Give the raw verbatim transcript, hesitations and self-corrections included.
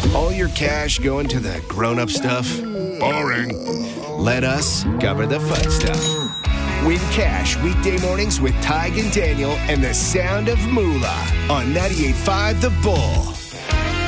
All your cash going to the grown-up stuff? Boring. Let us cover the fun stuff. Win cash weekday mornings with Tig and Daniel and the sound of moolah on ninety-eight point five The Bull.